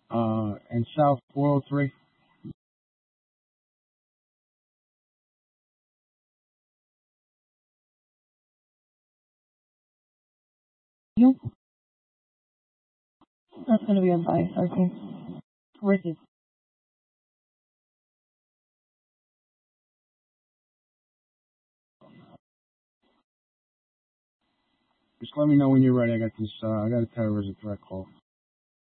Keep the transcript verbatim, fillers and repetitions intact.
Uh, and South four oh three. You? That's gonna be a bye, I think. Ricky. Just let me know when you're ready. I got this. Uh, I got a terrorism threat call.